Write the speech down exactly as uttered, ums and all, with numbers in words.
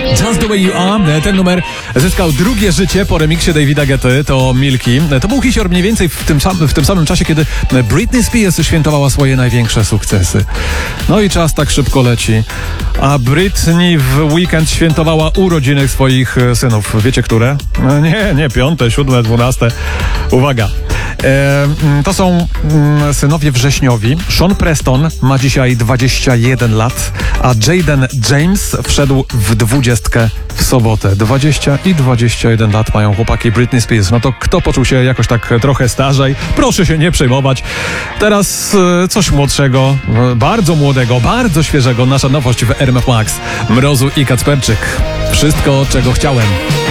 Just the way you are. Ten numer zyskał drugie życie po remiksie Davida Guetty, to Milky. To był hicior mniej więcej w tym, sam, w tym samym czasie, kiedy Britney Spears świętowała swoje największe sukcesy. No i czas tak szybko leci. A Britney w weekend świętowała urodziny swoich synów. Wiecie, które? No nie, nie, piąte, siódme, dwunaste. Uwaga. E, to są mm, synowie wrześniowi. Sean Preston ma dzisiaj dwadzieścia jeden lat, a Jaden James wszedł w dwudziestkę w sobotę. dwadzieścia i dwadzieścia jeden lat mają chłopaki Britney Spears. No to kto poczuł się jakoś tak trochę starzej? Proszę się nie przejmować. Teraz e, coś młodszego, e, bardzo młodego, bardzo świeżego. Nasza nowość w R M F Max. Mrozu i Kacperczyk. Wszystko, czego chciałem.